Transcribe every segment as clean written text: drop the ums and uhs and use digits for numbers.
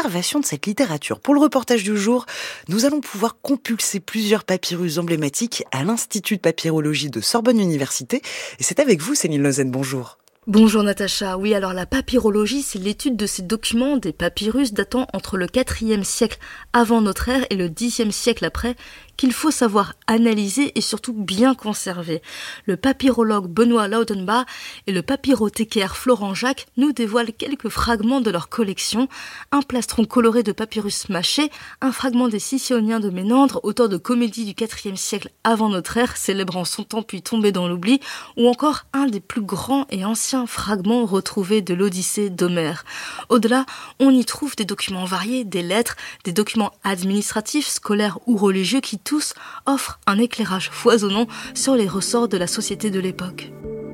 conservation de cette littérature. Pour le reportage du jour, nous allons pouvoir compulser plusieurs papyrus emblématiques à l'Institut de papyrologie de Sorbonne Université. Et c'est avec vous, Céline Lozen, bonjour. Bonjour Natacha. Oui, alors la papyrologie, c'est l'étude de ces documents, des papyrus datant entre le 4e siècle avant notre ère et le 10e siècle après, qu'il faut savoir analyser et surtout bien conserver. Le papyrologue Benoît Laudenbach et le papyrothécaire Florent Jacques nous dévoilent quelques fragments de leur collection. Un plastron coloré de papyrus mâché, un fragment des Sicyoniens de Ménandre, auteur de comédies du 4e siècle avant notre ère, célébrant son temps puis tombé dans l'oubli, ou encore un des plus grands et anciens fragments retrouvés de l'Odyssée d'Homère. Au-delà, on y trouve des documents variés, des lettres, des documents administratifs, scolaires ou religieux qui tous offrent un éclairage foisonnant sur les ressorts de la société de l'époque.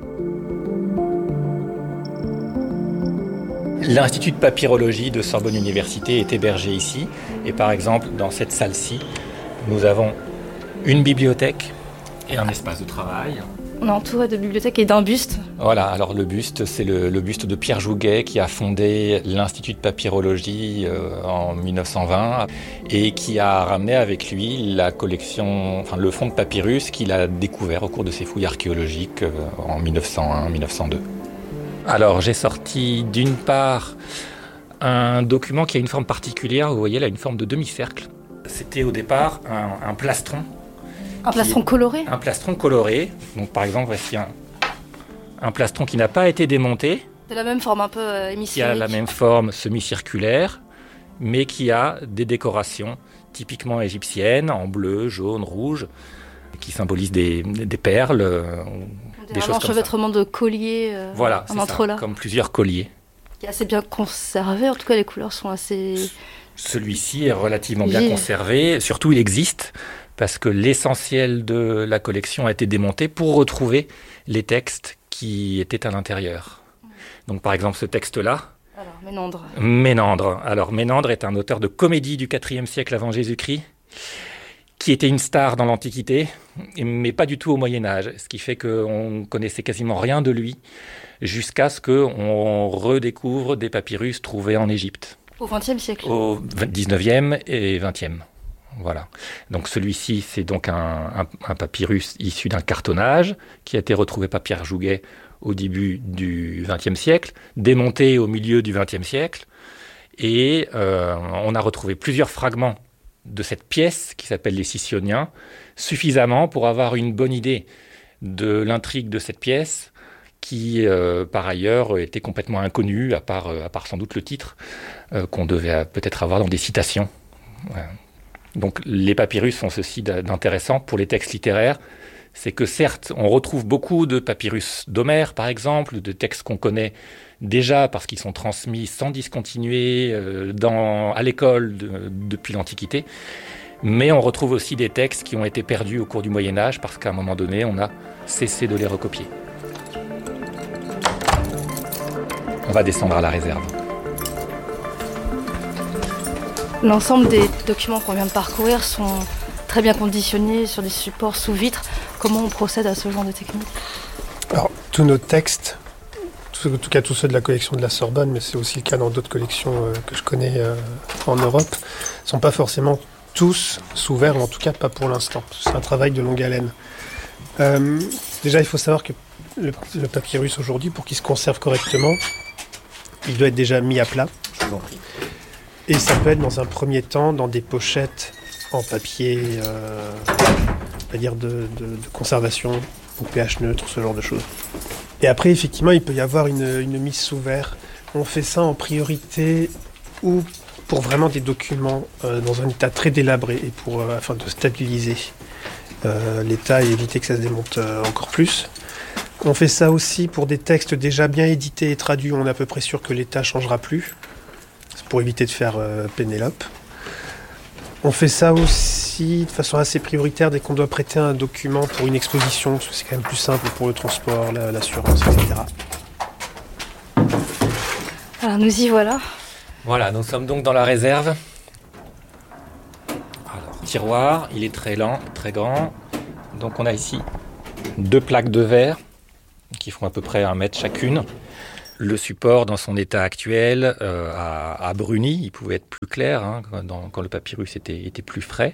L'Institut de papyrologie de Sorbonne Université est hébergé ici. Et par exemple, dans cette salle-ci, nous avons une bibliothèque et un espace de travail. On est entouré de bibliothèques et d'un buste. Voilà, alors le buste, c'est le buste de Pierre Jouguet qui a fondé l'Institut de papyrologie en 1920 et qui a ramené avec lui la collection, le fonds de papyrus qu'il a découvert au cours de ses fouilles archéologiques en 1901-1902. Alors j'ai sorti d'une part un document qui a une forme particulière, vous voyez là, une forme de demi-cercle. C'était au départ un plastron. Un plastron coloré ? Un plastron coloré. Donc par exemple, voici un plastron qui n'a pas été démonté. De la même forme un peu hémisphérique. Qui a la même forme semi-circulaire, mais qui a des décorations typiquement égyptiennes, en bleu, jaune, rouge, qui symbolisent des perles, des choses comme ça. Un enchevêtrement de colliers voilà, en entrelacs. Comme plusieurs colliers. Qui est assez bien conservé, en tout cas les couleurs sont assez... Celui-ci est relativement bien conservé, surtout il existe, parce que l'essentiel de la collection a été démonté pour retrouver les textes qui étaient à l'intérieur. Donc par exemple ce texte-là. Alors, Ménandre. Alors Ménandre est un auteur de comédie du IVe siècle avant Jésus-Christ, qui était une star dans l'Antiquité, mais pas du tout au Moyen-Âge, ce qui fait qu'on connaissait quasiment rien de lui, jusqu'à ce qu'on redécouvre des papyrus trouvés en Égypte. Au XXe siècle. Au XIXe et XXe. Voilà. Donc celui-ci, c'est donc un papyrus issu d'un cartonnage qui a été retrouvé par Pierre Jouguet au début du XXe siècle, démonté au milieu du XXe siècle, et on a retrouvé plusieurs fragments de cette pièce qui s'appelle les Sicyoniens, suffisamment pour avoir une bonne idée de l'intrigue de cette pièce, qui par ailleurs était complètement inconnue, à part sans doute le titre, qu'on devait peut-être avoir dans des citations. Ouais. Donc les papyrus ont ceci d'intéressant pour les textes littéraires, c'est que certes, on retrouve beaucoup de papyrus d'Homère, par exemple, de textes qu'on connaît déjà parce qu'ils sont transmis sans discontinuer à l'école depuis l'Antiquité, mais on retrouve aussi des textes qui ont été perdus au cours du Moyen-Âge parce qu'à un moment donné, on a cessé de les recopier. On va descendre à la réserve. L'ensemble des documents qu'on vient de parcourir sont très bien conditionnés sur des supports sous vitre. Comment on procède à ce genre de technique ? Alors, tous nos textes, en tout cas tous ceux de la collection de la Sorbonne, mais c'est aussi le cas dans d'autres collections que je connais en Europe, ne sont pas forcément tous sous verre, ou en tout cas pas pour l'instant. C'est un travail de longue haleine. Déjà, il faut savoir que le papyrus aujourd'hui, pour qu'il se conserve correctement, il doit être déjà mis à plat. Je vous en prie. Et ça peut être dans un premier temps dans des pochettes en papier, on va dire de conservation, ou pH neutre, ce genre de choses. Et après, effectivement, il peut y avoir une mise sous verre. On fait ça en priorité ou pour vraiment des documents dans un état très délabré et afin de stabiliser l'état et éviter que ça se démonte encore plus. On fait ça aussi pour des textes déjà bien édités et traduits, on est à peu près sûr que l'état ne changera plus. C'est pour éviter de faire Pénélope. On fait ça aussi de façon assez prioritaire dès qu'on doit prêter un document pour une exposition, parce que c'est quand même plus simple pour le transport, l'assurance, etc. Alors nous y voilà. Voilà, nous sommes donc dans la réserve. Alors, tiroir, il est très lent, très grand. Donc on a ici 2 plaques de verre qui font à peu près 1 mètre chacune. Le support, dans son état actuel, a bruni. Il pouvait être plus clair quand le papyrus était plus frais.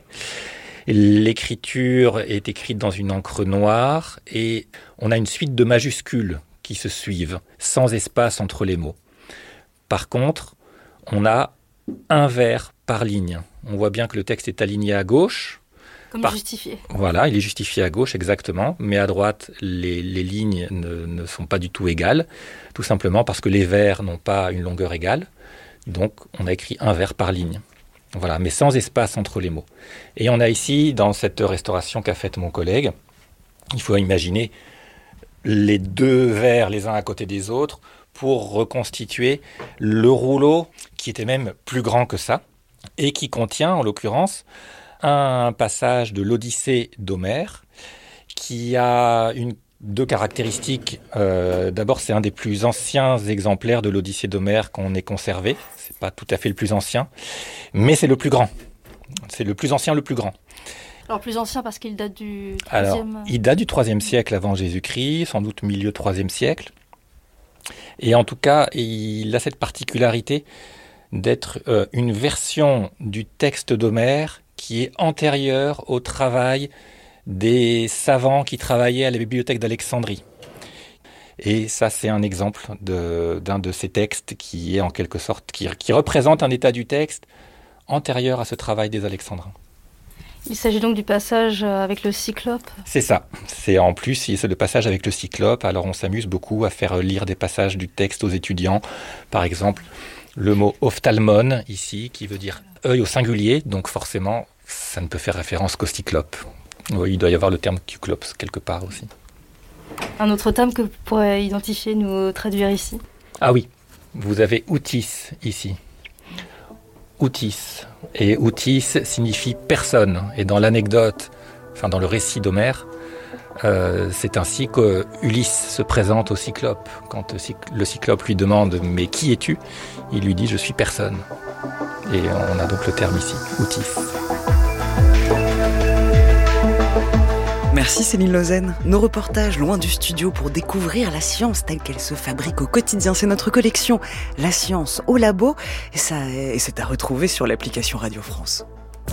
L'écriture est écrite dans une encre noire et on a une suite de majuscules qui se suivent, sans espace entre les mots. Par contre, on a un vers par ligne. On voit bien que le texte est aligné à gauche. Comme justifié. Voilà, il est justifié à gauche, exactement. Mais à droite, les lignes ne sont pas du tout égales, tout simplement parce que les vers n'ont pas une longueur égale. Donc, on a écrit un vers par ligne. Voilà, mais sans espace entre les mots. Et on a ici, dans cette restauration qu'a faite mon collègue, il faut imaginer les deux vers les uns à côté des autres pour reconstituer le rouleau qui était même plus grand que ça et qui contient, en l'occurrence, un passage de l'Odyssée d'Homère qui a deux caractéristiques. D'abord, c'est un des plus anciens exemplaires de l'Odyssée d'Homère qu'on ait conservé. C'est pas tout à fait le plus ancien, mais c'est le plus grand. C'est le plus ancien, le plus grand. Alors plus ancien parce qu'il date du 3e... Alors, il date du 3e siècle avant Jésus-Christ, sans doute milieu 3e siècle. Et en tout cas, il a cette particularité d'être une version du texte d'Homère qui est antérieure au travail des savants qui travaillaient à la bibliothèque d'Alexandrie. Et ça, c'est un exemple d'un de ces textes qui est en quelque sorte, qui représente un état du texte antérieur à ce travail des Alexandrins. Il s'agit donc du passage avec le cyclope. C'est ça. C'est le passage avec le cyclope. Alors on s'amuse beaucoup à faire lire des passages du texte aux étudiants. Par exemple, le mot ophtalmon ici, qui veut dire œil au singulier. Donc forcément, ça ne peut faire référence qu'au cyclope. Oui, il doit y avoir le terme cyclops quelque part aussi. Un autre terme que vous pourrez identifier, nous traduire ici. Ah oui, vous avez outis ici. Outis. Et outis signifie personne. Et dans l'anecdote, dans le récit d'Homère, c'est ainsi que Ulysse se présente au Cyclope. Quand le Cyclope lui demande « Mais qui es-tu ?» il lui dit « Je suis personne ». Et on a donc le terme ici, outis. Merci Céline Lausanne. Nos reportages loin du studio pour découvrir la science telle qu'elle se fabrique au quotidien. C'est notre collection La science au labo et c'est à retrouver sur l'application Radio France.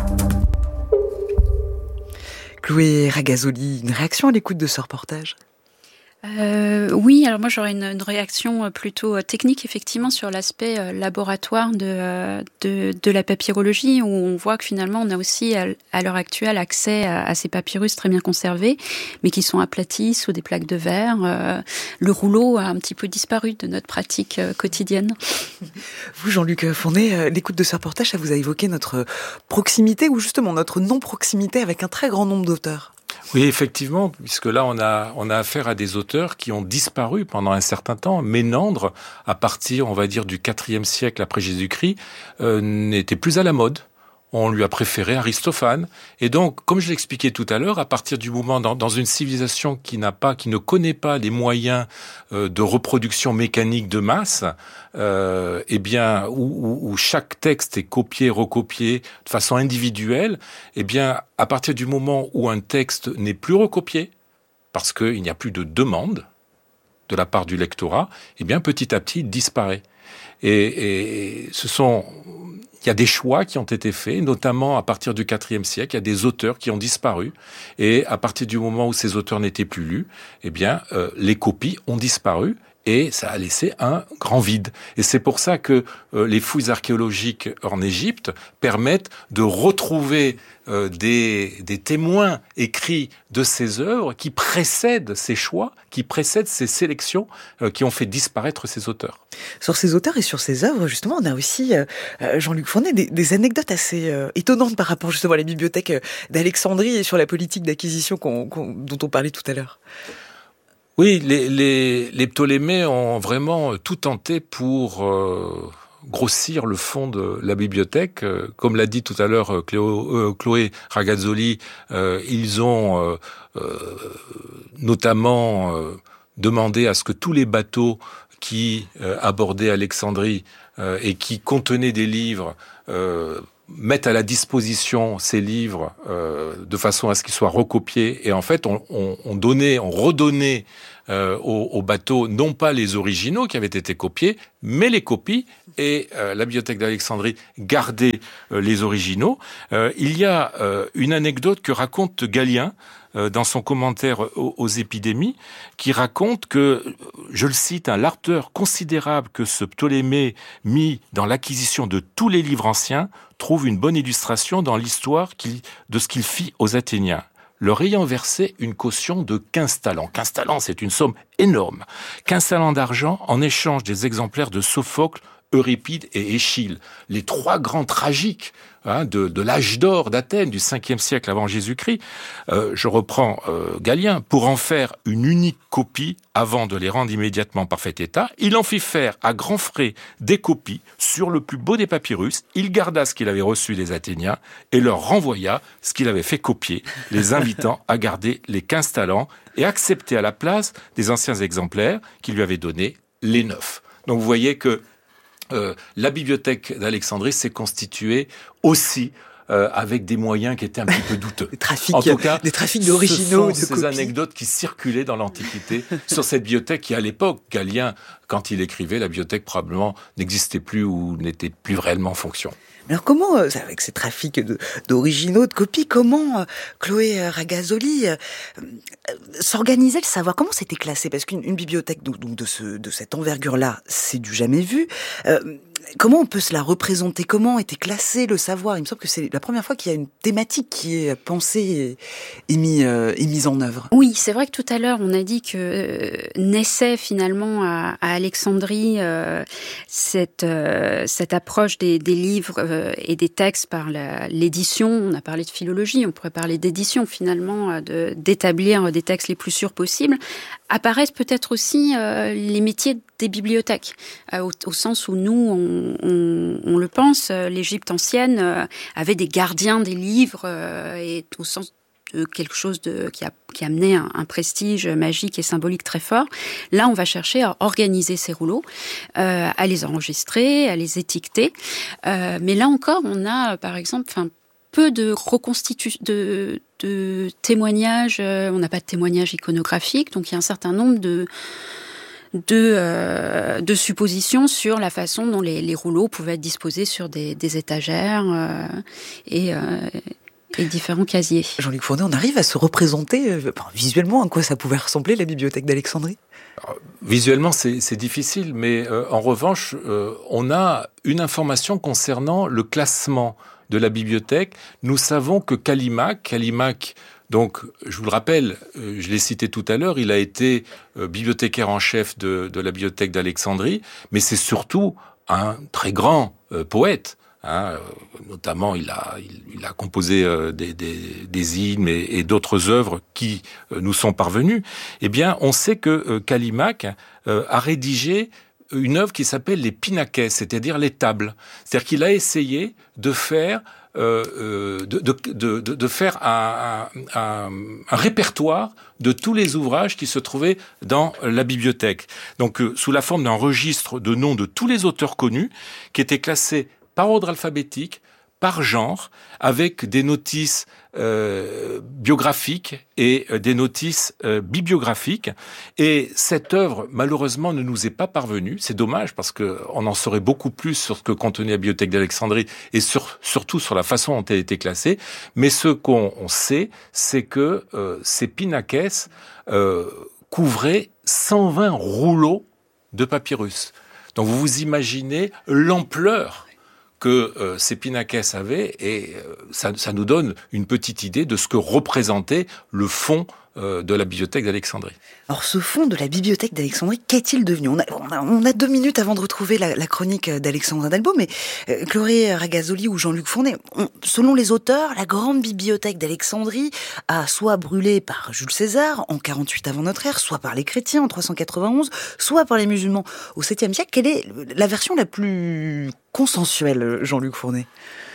Chloé Ragazoli, une réaction à l'écoute de ce reportage ? Oui, alors moi j'aurais une réaction plutôt technique effectivement sur l'aspect laboratoire de la papyrologie où on voit que finalement on a aussi à l'heure actuelle accès à ces papyrus très bien conservés mais qui sont aplatis sous des plaques de verre. Le rouleau a un petit peu disparu de notre pratique quotidienne. Vous Jean-Luc Fournet, l'écoute de ce reportage, ça vous a évoqué notre proximité ou justement notre non-proximité avec un très grand nombre d'auteurs ? Oui, effectivement, puisque là, on a affaire à des auteurs qui ont disparu pendant un certain temps. Ménandre, à partir, on va dire, du IVe siècle après Jésus-Christ, n'était plus à la mode. On lui a préféré Aristophane. Et donc, comme je l'expliquais tout à l'heure, à partir du moment dans une civilisation qui ne connaît pas les moyens de reproduction mécanique de masse, où chaque texte est copié, recopié de façon individuelle, à partir du moment où un texte n'est plus recopié, parce qu'il n'y a plus de demande de la part du lectorat, petit à petit, il disparaît. Et il y a des choix qui ont été faits, notamment à partir du IVe siècle, il y a des auteurs qui ont disparu. Et à partir du moment où ces auteurs n'étaient plus lus, les copies ont disparu. Et ça a laissé un grand vide. Et c'est pour ça que les fouilles archéologiques en Égypte permettent de retrouver des témoins écrits de ces œuvres qui précèdent ces choix, qui précèdent ces sélections qui ont fait disparaître ces auteurs. Sur ces auteurs et sur ces œuvres, justement, on a aussi, Jean-Luc Fournet, des anecdotes assez étonnantes par rapport justement à la bibliothèque d'Alexandrie et sur la politique d'acquisition dont on parlait tout à l'heure. Oui, les Ptolémées ont vraiment tout tenté pour grossir le fond de la bibliothèque. Comme l'a dit tout à l'heure Chloé Ragazoli, ils ont notamment demandé à ce que tous les bateaux qui abordaient Alexandrie et qui contenaient des livres mettent à la disposition ces livres de façon à ce qu'ils soient recopiés. Et en fait, on redonnait aux bateaux, non pas les originaux qui avaient été copiés, mais les copies. Et la Bibliothèque d'Alexandrie gardait les originaux. Il y a une anecdote que raconte Galien dans son commentaire aux épidémies, qui raconte que, je le cite, l'ardeur considérable que ce Ptolémée mit dans l'acquisition de tous les livres anciens trouve une bonne illustration dans l'histoire de ce qu'il fit aux Athéniens, leur ayant versé une caution de 15 talents. 15 talents, c'est une somme énorme. 15 talents d'argent en échange des exemplaires de Sophocle, Euripide et Échille, les 3 grands tragiques de l'âge d'or d'Athènes, du 5e siècle avant Jésus-Christ. Je reprends Galien. Pour en faire une unique copie, avant de les rendre immédiatement en parfait état, il en fit faire à grands frais des copies sur le plus beau des papyrus. Il garda ce qu'il avait reçu des Athéniens et leur renvoya ce qu'il avait fait copier, les invitant à garder les 15 talents et accepter à la place des anciens exemplaires qui lui avaient donné les 9. Donc vous voyez que la bibliothèque d'Alexandrie s'est constituée aussi avec des moyens qui étaient un petit peu douteux. En tout cas, des trafics d'originaux, ce sont ces anecdotes qui circulaient dans l'Antiquité sur cette bibliothèque qui, à l'époque, Galien, quand il écrivait, la bibliothèque probablement n'existait plus ou n'était plus réellement en fonction. Alors comment, avec ces trafics d'originaux, de copies, comment Chloé Ragazoli s'organisait le savoir? Comment c'était classé? Parce qu'une bibliothèque donc de cette envergure-là, c'est du jamais vu. Comment on peut se la représenter? Comment était classé le savoir? Il me semble que c'est la première fois qu'il y a une thématique qui est pensée et mise en œuvre. Oui, c'est vrai que tout à l'heure, on a dit que naissait finalement à Alexandrie cette approche des livres et des textes par l'édition. On a parlé de philologie, on pourrait parler d'édition finalement, d'établir des textes les plus sûrs possibles. Apparaissent peut-être aussi les métiers des bibliothèques, au sens où nous, on le pense, l'Égypte ancienne avait des gardiens des livres, et au sens de quelque chose qui amenait un prestige magique et symbolique très fort. Là, on va chercher à organiser ces rouleaux, à les enregistrer, à les étiqueter. Mais là encore, on a, par exemple, peu de de témoignages. On n'a pas de témoignages iconographiques, donc il y a un certain nombre de suppositions sur la façon dont les rouleaux pouvaient être disposés sur des étagères et différents casiers. Jean-Luc Fournet, on arrive à se représenter visuellement à quoi ça pouvait ressembler la bibliothèque d'Alexandrie? Alors, visuellement, c'est difficile, mais en revanche, on a une information concernant le classement de la bibliothèque. Nous savons que Callimaque, donc, je vous le rappelle, je l'ai cité tout à l'heure, il a été bibliothécaire en chef de la bibliothèque d'Alexandrie, mais c'est surtout un très grand poète. Notamment, il a composé des hymnes et d'autres œuvres qui nous sont parvenues. Eh bien, on sait que Callimaque a rédigé une œuvre qui s'appelle les Pinaquès, c'est-à-dire les tables. C'est-à-dire qu'il a essayé de faire faire un répertoire de tous les ouvrages qui se trouvaient dans la bibliothèque. Donc, sous la forme d'un registre de noms de tous les auteurs connus, qui étaient classés par ordre alphabétique, par genre, avec des notices biographiques et des notices bibliographiques. Et cette œuvre, malheureusement, ne nous est pas parvenue. C'est dommage, parce qu'on en saurait beaucoup plus sur ce que contenait la bibliothèque d'Alexandrie et surtout sur la façon dont elle était classée. Mais ce qu'on sait, c'est que ces Pinaquès couvraient 120 rouleaux de papyrus. Donc vous vous imaginez l'ampleur que ces Pinaquès avaient, et ça nous donne une petite idée de ce que représentait le fond de la bibliothèque d'Alexandrie. Alors ce fond de la bibliothèque d'Alexandrie, qu'est-il devenu? On a 2 minutes avant de retrouver la chronique d'Alexandrin Delbo, mais Chloé Ragazoli ou Jean-Luc Fournet, selon les auteurs, la grande bibliothèque d'Alexandrie a soit brûlé par Jules César en 48 avant notre ère, soit par les chrétiens en 391, soit par les musulmans au 7e siècle. Quelle est la version la plus consensuelle, Jean-Luc Fournet?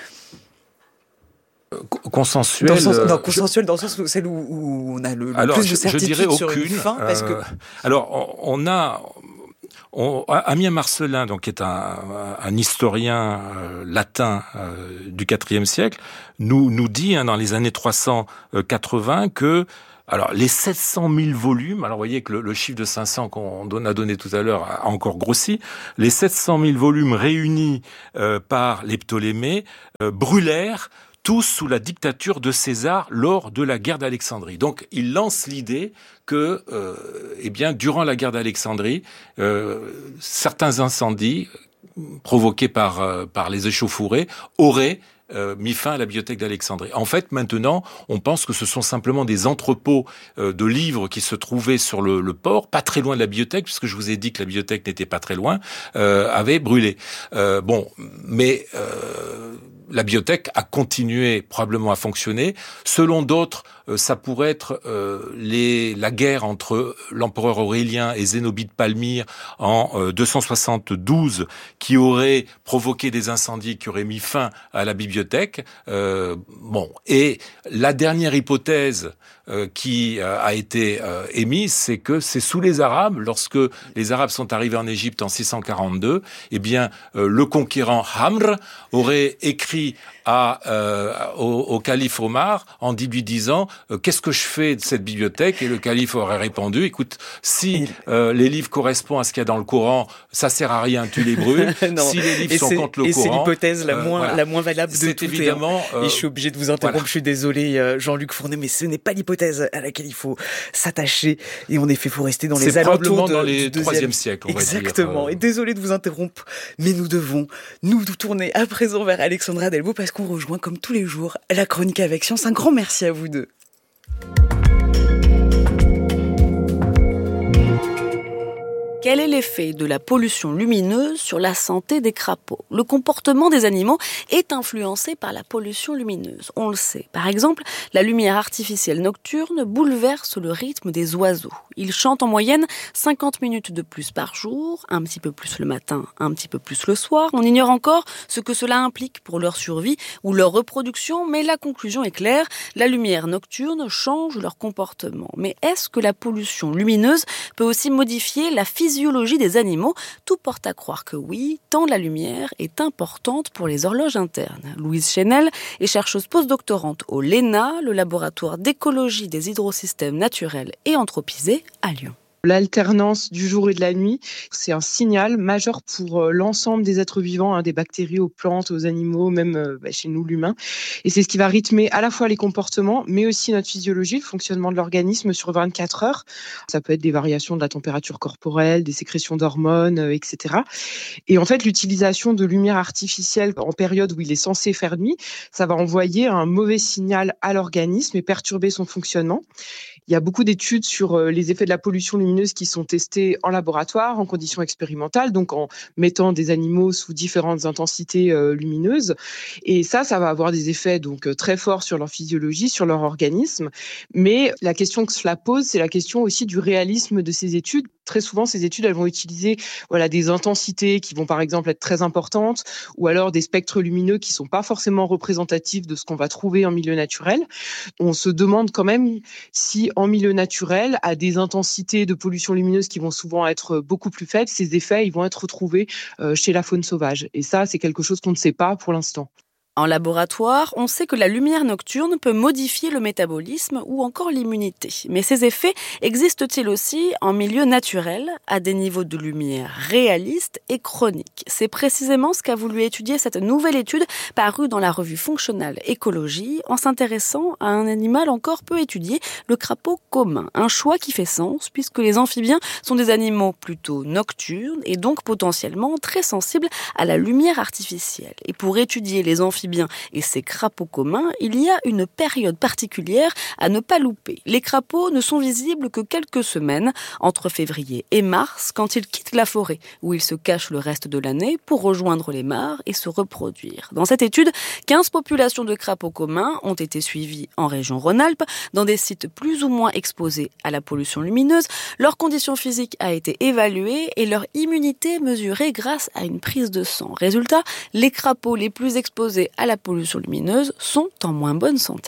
Consensuel. Consensuel dans le sens où celle où on a le plus de certitude je dirais sur aucune. une fin, parce que... Alors, on a Ammien Marcellin, donc, qui est un historien latin du IVe siècle, nous dit dans les années 380 que alors les 700 000 volumes, alors vous voyez que le chiffre de 500 qu'on a donné tout à l'heure a encore grossi, les 700 000 volumes réunis par les Ptolémées brûlèrent tous sous la dictature de César lors de la guerre d'Alexandrie. Donc, il lance l'idée que, durant la guerre d'Alexandrie, certains incendies provoqués par les échauffourées auraient mis fin à la bibliothèque d'Alexandrie. En fait, maintenant, on pense que ce sont simplement des entrepôts de livres qui se trouvaient sur le port, pas très loin de la bibliothèque, puisque je vous ai dit que la bibliothèque n'était pas très loin, avaient brûlé. La bibliothèque a continué probablement à fonctionner. Selon d'autres, ça pourrait être la guerre entre l'empereur Aurélien et Zénobie de Palmyre en 272 qui aurait provoqué des incendies qui auraient mis fin à la bibliothèque. Et la dernière hypothèse qui a été émise, c'est que c'est sous les Arabes, lorsque les Arabes sont arrivés en Égypte en 642, le conquérant Hamr aurait écrit au calife Omar en lui disant qu'est-ce que je fais de cette bibliothèque, et le calife aurait répondu écoute, si les livres correspondent à ce qu'il y a dans le Coran, ça sert à rien, tu les brûles. Si les livres sont contre le Coran, c'est l'hypothèse la moins valable de toutes. Évidemment, et je suis obligé de vous interrompre, je suis désolé Jean-Luc Fournet, mais ce n'est pas l'hypothèse à laquelle il faut s'attacher, et en effet il faut rester dans les alentours dans les 3e siècle, on va dire. Exactement, et désolé de vous interrompre, mais nous devons nous tourner à présent vers Alexandra Delbo, parce qu'on rejoint comme tous les jours la chronique avec science. Un grand merci à vous deux. Quel est l'effet de la pollution lumineuse sur la santé des crapauds ? Le comportement des animaux est influencé par la pollution lumineuse. On le sait. Par exemple, la lumière artificielle nocturne bouleverse le rythme des oiseaux. Ils chantent en moyenne 50 minutes de plus par jour, un petit peu plus le matin, un petit peu plus le soir. On ignore encore ce que cela implique pour leur survie ou leur reproduction, mais la conclusion est claire. La lumière nocturne change leur comportement. Mais est-ce que la pollution lumineuse peut aussi modifier la physiologie des animaux? Tout porte à croire que oui, tant la lumière est importante pour les horloges internes. Louise Chenel est chercheuse postdoctorante au LENA, le laboratoire d'écologie des hydrosystèmes naturels et anthropisés à Lyon. L'alternance du jour et de la nuit, c'est un signal majeur pour l'ensemble des êtres vivants, des bactéries aux plantes, aux animaux, même chez nous l'humain. Et c'est ce qui va rythmer à la fois les comportements, mais aussi notre physiologie, le fonctionnement de l'organisme sur 24 heures. Ça peut être des variations de la température corporelle, des sécrétions d'hormones, etc. Et en fait, l'utilisation de lumière artificielle en période où il est censé faire nuit, ça va envoyer un mauvais signal à l'organisme et perturber son fonctionnement. Il y a beaucoup d'études sur les effets de la pollution lumineuse qui sont testées en laboratoire, en conditions expérimentales, donc en mettant des animaux sous différentes intensités lumineuses. Et ça va avoir des effets donc très forts sur leur physiologie, sur leur organisme. Mais la question que cela pose, c'est la question aussi du réalisme de ces études. Très souvent, ces études, elles vont utiliser des intensités qui vont par exemple être très importantes, ou alors des spectres lumineux qui sont pas forcément représentatifs de ce qu'on va trouver en milieu naturel. On se demande quand même si en milieu naturel, à des intensités de pollution lumineuse qui vont souvent être beaucoup plus faibles, ces effets ils vont être retrouvés chez la faune sauvage. Et ça, c'est quelque chose qu'on ne sait pas pour l'instant. En laboratoire, on sait que la lumière nocturne peut modifier le métabolisme ou encore l'immunité. Mais ces effets existent-ils aussi en milieu naturel, à des niveaux de lumière réalistes et chroniques? C'est précisément ce qu'a voulu étudier cette nouvelle étude parue dans la revue Functional Ecology, en s'intéressant à un animal encore peu étudié, le crapaud commun. Un choix qui fait sens, puisque les amphibiens sont des animaux plutôt nocturnes et donc potentiellement très sensibles à la lumière artificielle. Et pour étudier les amphibiens et ces crapauds communs, il y a une période particulière à ne pas louper. Les crapauds ne sont visibles que quelques semaines, entre février et mars, quand ils quittent la forêt, où ils se cachent le reste de l'année pour rejoindre les mares et se reproduire. Dans cette étude, 15 populations de crapauds communs ont été suivies en région Rhône-Alpes, dans des sites plus ou moins exposés à la pollution lumineuse. Leur condition physique a été évaluée et leur immunité mesurée grâce à une prise de sang. Résultat, les crapauds les plus exposés à la pollution lumineuse sont en moins bonne santé.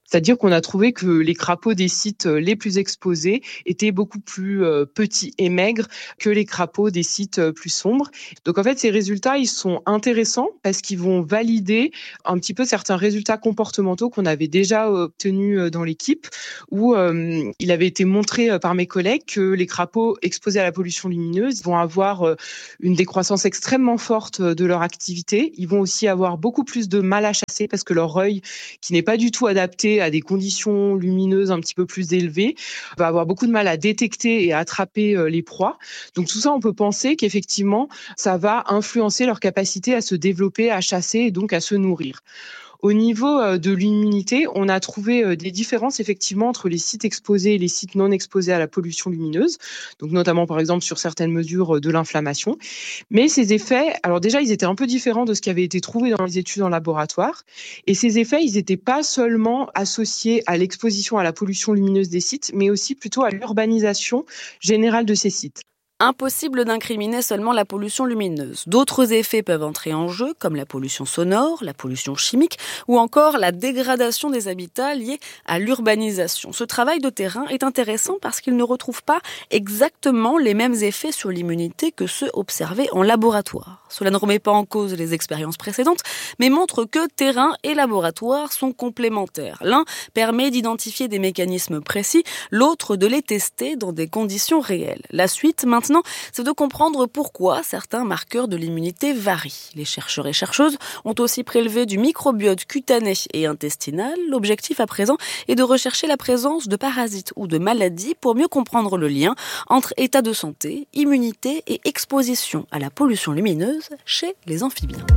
C'est-à-dire qu'on a trouvé que les crapauds des sites les plus exposés étaient beaucoup plus petits et maigres que les crapauds des sites plus sombres. Donc en fait, ces résultats, ils sont intéressants parce qu'ils vont valider un petit peu certains résultats comportementaux qu'on avait déjà obtenus dans l'équipe, où il avait été montré par mes collègues que les crapauds exposés à la pollution lumineuse vont avoir une décroissance extrêmement forte de leur activité. Ils vont aussi avoir beaucoup plus de mal à chasser parce que leur œil, qui n'est pas du tout adapté à des conditions lumineuses un petit peu plus élevées, va avoir beaucoup de mal à détecter et à attraper les proies. Donc tout ça, on peut penser qu'effectivement, ça va influencer leur capacité à se développer, à chasser et donc à se nourrir. Au niveau de l'immunité, on a trouvé des différences effectivement entre les sites exposés et les sites non exposés à la pollution lumineuse, donc notamment par exemple sur certaines mesures de l'inflammation. Mais ces effets, alors déjà, ils étaient un peu différents de ce qui avait été trouvé dans les études en laboratoire. Et ces effets, ils n'étaient pas seulement associés à l'exposition à la pollution lumineuse des sites, mais aussi plutôt à l'urbanisation générale de ces sites. Impossible d'incriminer seulement la pollution lumineuse. D'autres effets peuvent entrer en jeu, comme la pollution sonore, la pollution chimique ou encore la dégradation des habitats liés à l'urbanisation. Ce travail de terrain est intéressant parce qu'il ne retrouve pas exactement les mêmes effets sur l'immunité que ceux observés en laboratoire. Cela ne remet pas en cause les expériences précédentes, mais montre que terrain et laboratoire sont complémentaires. L'un permet d'identifier des mécanismes précis, l'autre de les tester dans des conditions réelles. La suite, maintenant, c'est de comprendre pourquoi certains marqueurs de l'immunité varient. Les chercheurs et chercheuses ont aussi prélevé du microbiote cutané et intestinal. L'objectif à présent est de rechercher la présence de parasites ou de maladies pour mieux comprendre le lien entre état de santé, immunité et exposition à la pollution lumineuse chez les amphibiens.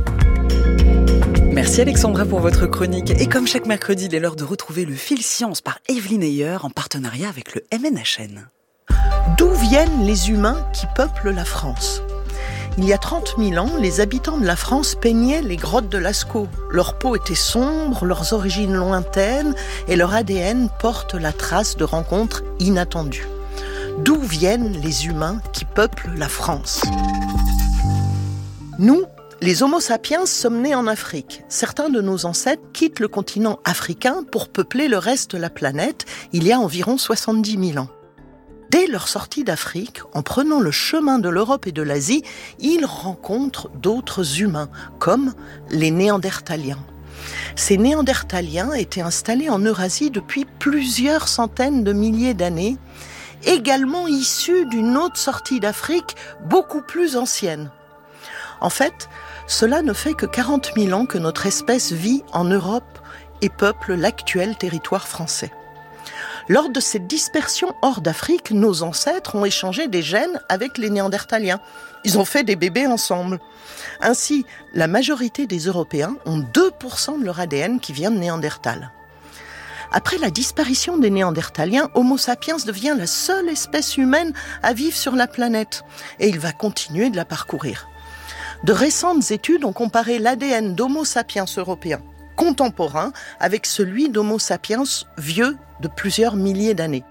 Merci Alexandra pour votre chronique. Et comme chaque mercredi, il est l'heure de retrouver le fil science par Evelyne Ayer en partenariat avec le MNHN. D'où viennent les humains qui peuplent la France ? Il y a 30 000 ans, les habitants de la France peignaient les grottes de Lascaux. Leur peau était sombre, leurs origines lointaines et leur ADN porte la trace de rencontres inattendues. D'où viennent les humains qui peuplent la France ? Nous, les Homo sapiens, sommes nés en Afrique. Certains de nos ancêtres quittent le continent africain pour peupler le reste de la planète il y a environ 70 000 ans. Dès leur sortie d'Afrique, en prenant le chemin de l'Europe et de l'Asie, ils rencontrent d'autres humains, comme les Néandertaliens. Ces Néandertaliens étaient installés en Eurasie depuis plusieurs centaines de milliers d'années, également issus d'une autre sortie d'Afrique beaucoup plus ancienne. En fait, cela ne fait que 40 000 ans que notre espèce vit en Europe et peuple l'actuel territoire français. Lors de cette dispersion hors d'Afrique, nos ancêtres ont échangé des gènes avec les Néandertaliens. Ils ont fait des bébés ensemble. Ainsi, la majorité des Européens ont 2% de leur ADN qui vient de Néandertal. Après la disparition des Néandertaliens, Homo sapiens devient la seule espèce humaine à vivre sur la planète. Et il va continuer de la parcourir. De récentes études ont comparé l'ADN d'Homo sapiens européens contemporain avec celui d'Homo sapiens vieux de plusieurs milliers d'années.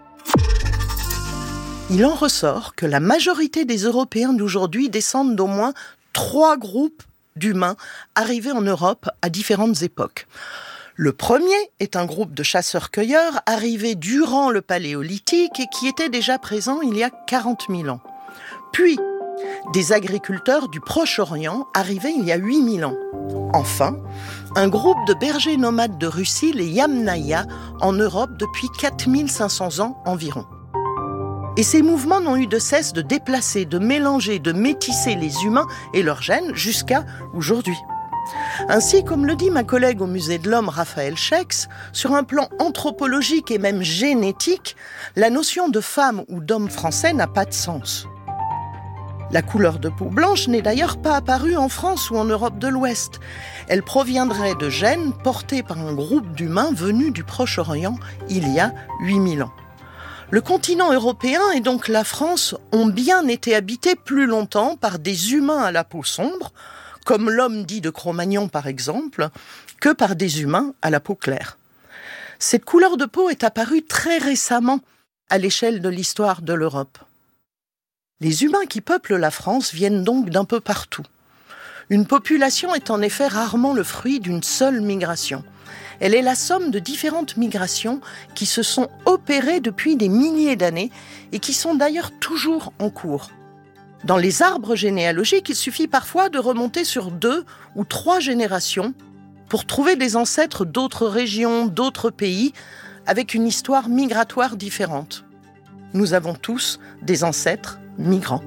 Il en ressort que la majorité des Européens d'aujourd'hui descendent d'au moins 3 groupes d'humains arrivés en Europe à différentes époques. Le premier est un groupe de chasseurs-cueilleurs arrivés durant le Paléolithique et qui était déjà présent il y a 40 000 ans. Puis, des agriculteurs du Proche-Orient arrivés il y a 8 000 ans. Enfin, un groupe de bergers nomades de Russie, les Yamnaya, en Europe depuis 4500 ans environ. Et ces mouvements n'ont eu de cesse de déplacer, de mélanger, de métisser les humains et leurs gènes jusqu'à aujourd'hui. Ainsi, comme le dit ma collègue au Musée de l'Homme, Raphaël Schex, sur un plan anthropologique et même génétique, la notion de femme ou d'homme français n'a pas de sens. La couleur de peau blanche n'est d'ailleurs pas apparue en France ou en Europe de l'Ouest. Elle proviendrait de gènes portés par un groupe d'humains venus du Proche-Orient il y a 8000 ans. Le continent européen et donc la France ont bien été habités plus longtemps par des humains à la peau sombre, comme l'homme dit de Cro-Magnon par exemple, que par des humains à la peau claire. Cette couleur de peau est apparue très récemment à l'échelle de l'histoire de l'Europe. Les humains qui peuplent la France viennent donc d'un peu partout. Une population est en effet rarement le fruit d'une seule migration. Elle est la somme de différentes migrations qui se sont opérées depuis des milliers d'années et qui sont d'ailleurs toujours en cours. Dans les arbres généalogiques, il suffit parfois de remonter sur 2 ou 3 générations pour trouver des ancêtres d'autres régions, d'autres pays, avec une histoire migratoire différente. Nous avons tous des ancêtres migrants.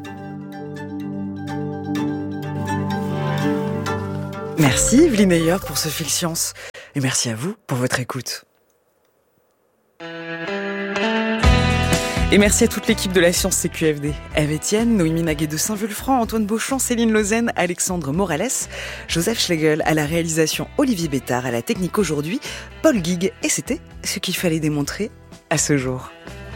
Merci Evelyne Ayer pour ce fil science. Et merci à vous pour votre écoute. Et merci à toute l'équipe de la Science CQFD. Eve Etienne, Noémie Naguet de Saint-Vulfranc, Antoine Beauchamp, Céline Lausanne, Alexandre Morales, Joseph Schlegel à la réalisation, Olivier Bétard à la technique aujourd'hui, Paul Guigues. Et c'était ce qu'il fallait démontrer à ce jour.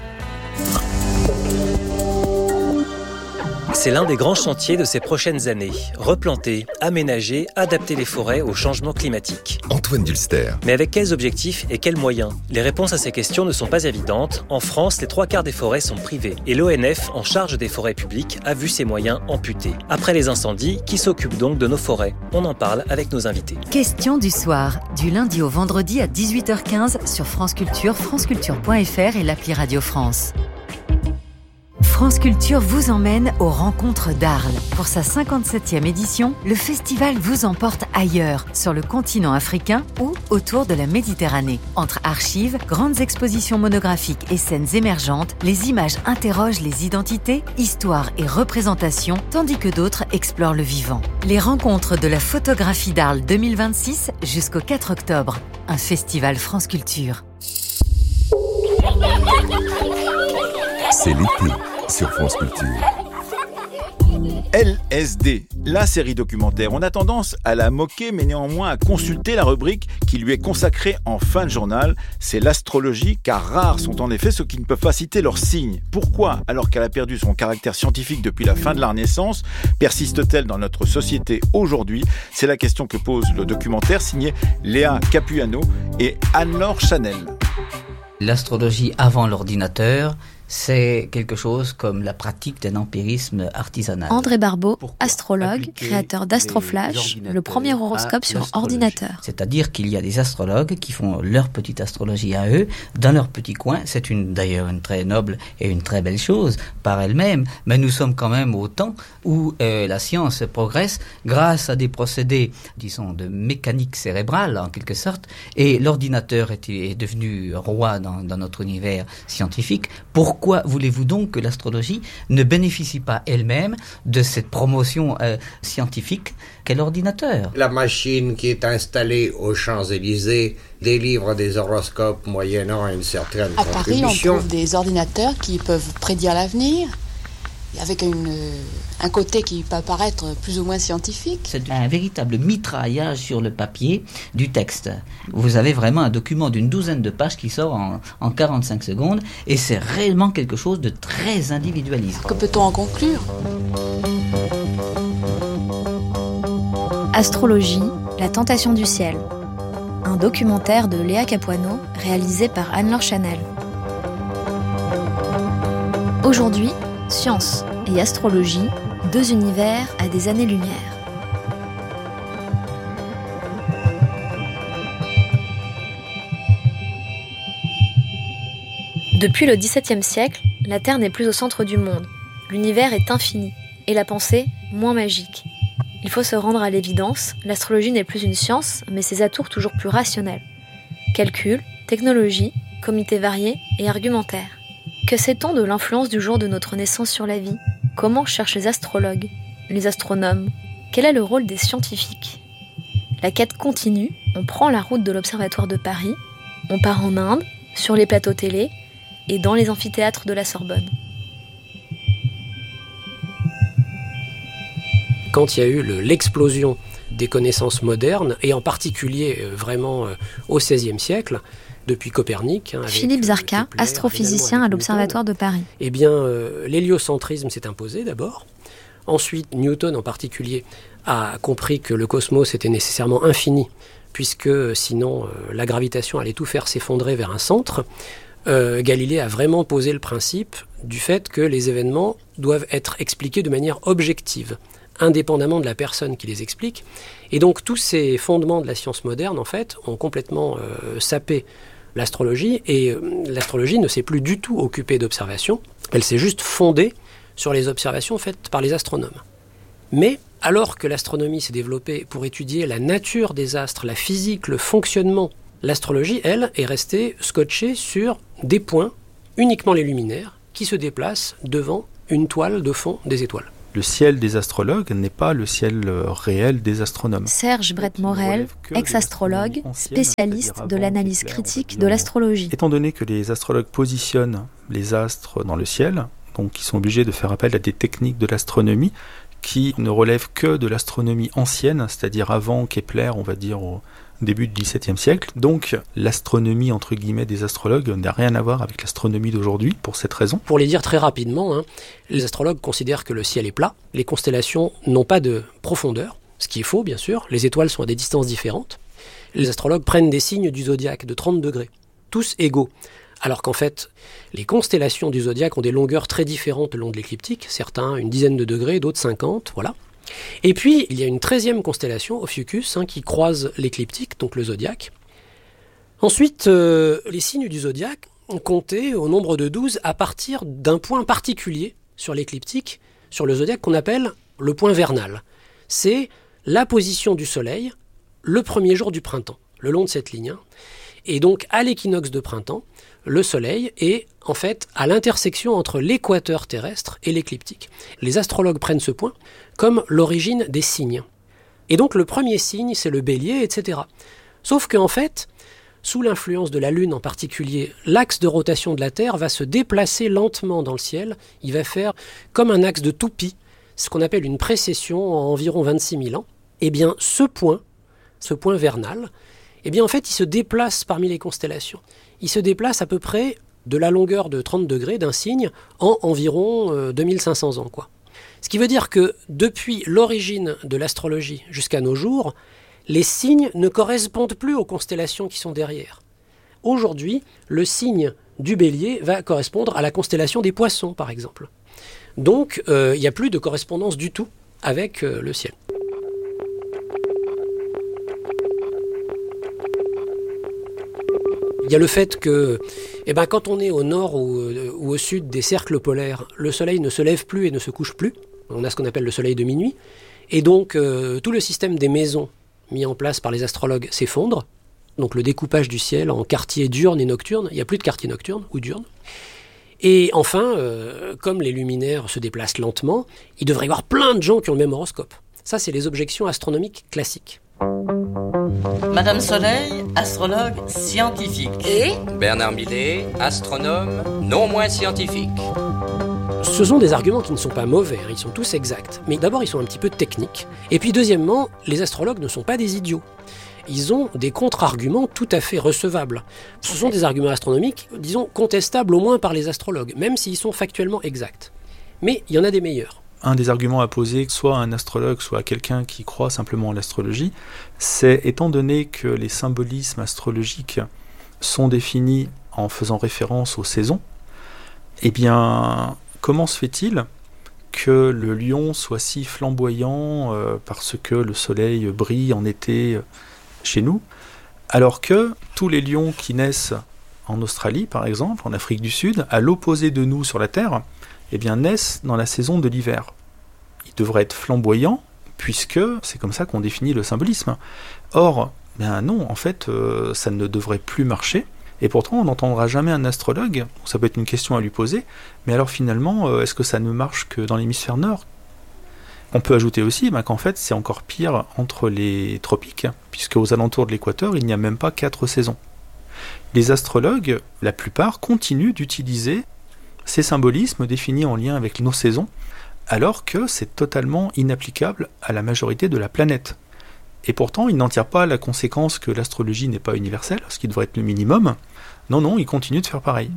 C'est l'un des grands chantiers de ces prochaines années. Replanter, aménager, adapter les forêts au changement climatique. Antoine Dulster. Mais avec quels objectifs et quels moyens ? Les réponses à ces questions ne sont pas évidentes. En France, les 3/4 des forêts sont privées. Et l'ONF, en charge des forêts publiques, a vu ses moyens amputés. Après les incendies, qui s'occupe donc de nos forêts ? On en parle avec nos invités. Question du soir, du lundi au vendredi à 18h15 sur France Culture, franceculture.fr et l'appli Radio France. France Culture vous emmène aux rencontres d'Arles. Pour sa 57e édition, le festival vous emporte ailleurs, sur le continent africain ou autour de la Méditerranée. Entre archives, grandes expositions monographiques et scènes émergentes, les images interrogent les identités, histoires et représentations, tandis que d'autres explorent le vivant. Les rencontres de la photographie d'Arles 2026 jusqu'au 4 octobre. Un festival France Culture. C'est l'été sur France Culture. LSD, la série documentaire. On a tendance à la moquer, mais néanmoins à consulter la rubrique qui lui est consacrée en fin de journal. C'est l'astrologie, car rares sont en effet ceux qui ne peuvent pas citer leurs signes. Pourquoi, alors qu'elle a perdu son caractère scientifique depuis la fin de la Renaissance, persiste-t-elle dans notre société aujourd'hui ? C'est la question que pose le documentaire signé Léa Capuano et Anne-Laure Chanel. L'astrologie avant l'ordinateur, c'est quelque chose comme la pratique d'un empirisme artisanal. André Barbeau, astrologue, créateur d'Astroflash, le premier horoscope sur ordinateur. C'est-à-dire qu'il y a des astrologues qui font leur petite astrologie à eux, dans leur petit coin. C'est d'ailleurs une très noble et une très belle chose par elle-même, mais nous sommes quand même au temps où la science progresse grâce à des procédés, disons, de mécanique cérébrale en quelque sorte, et l'ordinateur est devenu roi dans notre univers scientifique. Pourquoi voulez-vous donc que l'astrologie ne bénéficie pas elle-même de cette promotion scientifique qu'est l'ordinateur ? La machine qui est installée aux Champs-Élysées délivre des horoscopes moyennant une certaine contribution. À Paris, on trouve des ordinateurs qui peuvent prédire l'avenir, avec un côté qui peut paraître plus ou moins scientifique. C'est un véritable mitraillage sur le papier du texte. Vous avez vraiment un document d'une 12aine de pages qui sort en 45 secondes, et c'est réellement quelque chose de très individualisé. Que peut-on en conclure ? Astrologie, la tentation du ciel. Un documentaire de Léa Capuano, réalisé par Anne-Laure Chanel. Aujourd'hui, science et astrologie, 2 univers à des années-lumière. Depuis le XVIIe siècle, la Terre n'est plus au centre du monde. L'univers est infini, et la pensée moins magique. Il faut se rendre à l'évidence, l'astrologie n'est plus une science, mais ses atours toujours plus rationnels. Calcul, technologie, comités variés et argumentaires. Que sait-on de l'influence du jour de notre naissance sur la vie ? Comment cherchent les astrologues, les astronomes ? Quel est le rôle des scientifiques ? La quête continue, on prend la route de l'Observatoire de Paris, on part en Inde, sur les plateaux télé et dans les amphithéâtres de la Sorbonne. Quand il y a eu l'explosion des connaissances modernes, et en particulier vraiment au XVIe siècle, depuis Copernic. Philippe Zarka, astrophysicien à l'Observatoire de Paris. Eh bien, l'héliocentrisme s'est imposé d'abord. Ensuite, Newton en particulier a compris que le cosmos était nécessairement infini, puisque sinon la gravitation allait tout faire s'effondrer vers un centre. Galilée a vraiment posé le principe du fait que les événements doivent être expliqués de manière objective, indépendamment de la personne qui les explique. Et donc tous ces fondements de la science moderne, en fait, ont complètement sapé l'astrologie, et l'astrologie ne s'est plus du tout occupée d'observations, elle s'est juste fondée sur les observations faites par les astronomes. Mais alors que l'astronomie s'est développée pour étudier la nature des astres, la physique, le fonctionnement, l'astrologie, elle, est restée scotchée sur des points, uniquement les luminaires, qui se déplacent devant une toile de fond des étoiles. Le ciel des astrologues n'est pas le ciel réel des astronomes. Serge Brett-Morel, ex-astrologue, spécialiste de l'analyse critique de l'astrologie. Étant donné que les astrologues positionnent les astres dans le ciel, donc ils sont obligés de faire appel à des techniques de l'astronomie qui ne relèvent que de l'astronomie ancienne, c'est-à-dire avant Kepler, on va dire au début du XVIIe siècle. Donc l'astronomie entre guillemets des astrologues n'a rien à voir avec l'astronomie d'aujourd'hui pour cette raison. Pour les dire très rapidement, les astrologues considèrent que le ciel est plat, les constellations n'ont pas de profondeur, ce qui est faux bien sûr, les étoiles sont à des distances différentes. Les astrologues prennent des signes du zodiaque de 30 degrés, tous égaux. Alors qu'en fait, les constellations du zodiaque ont des longueurs très différentes le long de l'écliptique, certains une dizaine de degrés, d'autres 50, voilà. Et puis, il y a une 13e constellation, Ophiuchus, qui croise l'écliptique, donc le zodiaque. Ensuite, les signes du zodiaque ont compté au nombre de 12 à partir d'un point particulier sur l'écliptique, sur le zodiaque qu'on appelle le point vernal. C'est la position du soleil le premier jour du printemps, le long de cette ligne. Et donc, à l'équinoxe de printemps, le soleil est en fait à l'intersection entre l'équateur terrestre et l'écliptique. Les astrologues prennent ce point comme l'origine des signes. Et donc le premier signe, c'est le bélier, etc. Sauf qu'en fait, sous l'influence de la Lune en particulier, l'axe de rotation de la Terre va se déplacer lentement dans le ciel. Il va faire comme un axe de toupie, ce qu'on appelle une précession en environ 26 000 ans. Eh bien, ce point vernal, eh bien en fait, il se déplace parmi les constellations. Il se déplace à peu près de la longueur de 30 degrés d'un signe en environ 2500 ans, quoi. Ce qui veut dire que depuis l'origine de l'astrologie jusqu'à nos jours, les signes ne correspondent plus aux constellations qui sont derrière. Aujourd'hui, le signe du bélier va correspondre à la constellation des poissons, par exemple. Donc, il n'y a plus de correspondance du tout avec le ciel. Il y a le fait que, quand on est au nord ou au sud des cercles polaires, le soleil ne se lève plus et ne se couche plus. On a ce qu'on appelle le soleil de minuit. Et donc, tout le système des maisons mis en place par les astrologues s'effondre. Donc, le découpage du ciel en quartiers diurnes et nocturnes. Il n'y a plus de quartiers nocturnes ou diurnes. Et enfin, comme les luminaires se déplacent lentement, il devrait y avoir plein de gens qui ont le même horoscope. Ça, c'est les objections astronomiques classiques. Madame Soleil, astrologue scientifique. Et Bernard Millet, astronome non moins scientifique. Ce sont des arguments qui ne sont pas mauvais, ils sont tous exacts. Mais d'abord, ils sont un petit peu techniques. Et puis deuxièmement, les astrologues ne sont pas des idiots. Ils ont des contre-arguments tout à fait recevables. Ce sont des arguments astronomiques, disons, contestables au moins par les astrologues, même s'ils sont factuellement exacts. Mais il y en a des meilleurs. Un des arguments à poser, soit à un astrologue, soit à quelqu'un qui croit simplement à l'astrologie, c'est, étant donné que les symbolismes astrologiques sont définis en faisant référence aux saisons, eh bien, comment se fait-il que le lion soit si flamboyant parce que le soleil brille en été chez nous, alors que tous les lions qui naissent en Australie, par exemple, en Afrique du Sud, à l'opposé de nous sur la Terre, eh bien, naissent dans la saison de l'hiver. Ils devraient être flamboyants, puisque c'est comme ça qu'on définit le symbolisme. Or, non, en fait, ça ne devrait plus marcher. Et pourtant, on n'entendra jamais un astrologue, ça peut être une question à lui poser, mais alors finalement, est-ce que ça ne marche que dans l'hémisphère nord ? On peut ajouter aussi qu'en fait, c'est encore pire entre les tropiques, puisque aux alentours de l'équateur, il n'y a même pas 4 saisons. Les astrologues, la plupart, continuent d'utiliser ces symbolismes définis en lien avec nos saisons, alors que c'est totalement inapplicable à la majorité de la planète. Et pourtant, ils n'en tirent pas la conséquence que l'astrologie n'est pas universelle, ce qui devrait être le minimum. Non, ils continuent de faire pareil.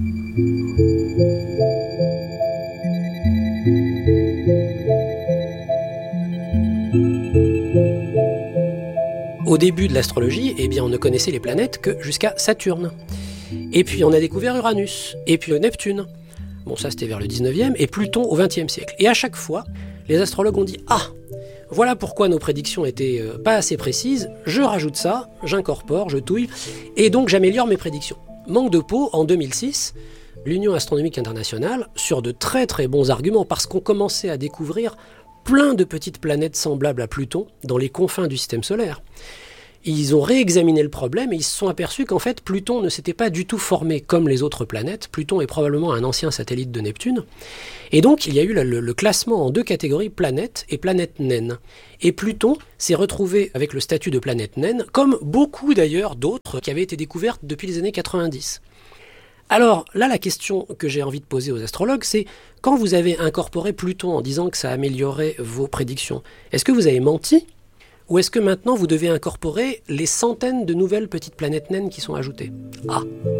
Au début de l'astrologie, on ne connaissait les planètes que jusqu'à Saturne. Et puis on a découvert Uranus, et puis Neptune. Bon, ça c'était vers le 19e, et Pluton au 20e siècle. Et à chaque fois, les astrologues ont dit « Ah, voilà pourquoi nos prédictions étaient pas assez précises, je rajoute ça, j'incorpore, je touille, et donc j'améliore mes prédictions. » Manque de peau, en 2006, l'Union astronomique internationale, sur de très très bons arguments, parce qu'on commençait à découvrir plein de petites planètes semblables à Pluton dans les confins du système solaire. Ils ont réexaminé le problème et ils se sont aperçus qu'en fait Pluton ne s'était pas du tout formé comme les autres planètes. Pluton est probablement un ancien satellite de Neptune. Et donc il y a eu le classement en 2 catégories, planète et planète naine. Et Pluton s'est retrouvé avec le statut de planète naine, comme beaucoup d'ailleurs d'autres qui avaient été découvertes depuis les années 90. Alors là, la question que j'ai envie de poser aux astrologues, c'est quand vous avez incorporé Pluton en disant que ça améliorait vos prédictions, est-ce que vous avez menti ? Ou est-ce que maintenant vous devez incorporer les centaines de nouvelles petites planètes naines qui sont ajoutées ? Ah,